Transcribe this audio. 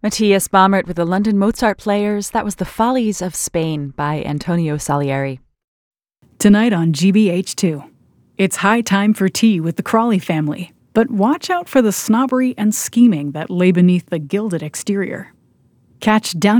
Matthias Baumert with the London Mozart Players. That was The Follies of Spain by Antonio Salieri. Tonight on GBH2, it's high time for tea with the Crawley family, but watch out for the snobbery and scheming that lay beneath the gilded exterior. Catch Down